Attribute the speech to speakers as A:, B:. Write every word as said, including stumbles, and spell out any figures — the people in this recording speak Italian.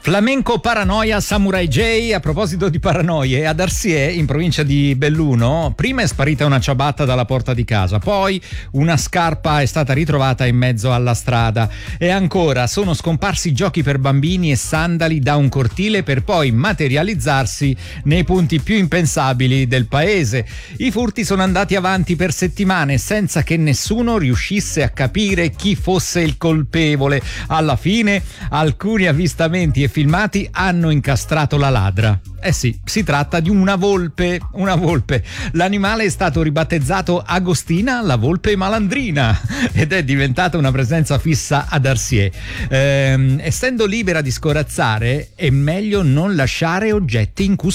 A: Flamenco Paranoia Samurai J. A proposito di paranoie, ad Arsier, in provincia di Belluno, prima è sparita una ciabatta dalla porta di casa, poi una scarpa è stata ritrovata in mezzo alla strada e ancora sono scomparsi giochi per bambini e sandali da un cortile per poi materializzarsi nei punti più impensabili del paese. I furti sono andati avanti per settimane senza che nessuno riuscisse a capire chi fosse il colpevole. Alla fine alcuni avvistamenti e filmati hanno incastrato la ladra. Eh sì, si tratta di una volpe, una volpe. L'animale è stato ribattezzato Agostina, la volpe malandrina, ed è diventata una presenza fissa ad Arsier. Ehm, essendo libera di scorazzare, è meglio non lasciare oggetti in custodia.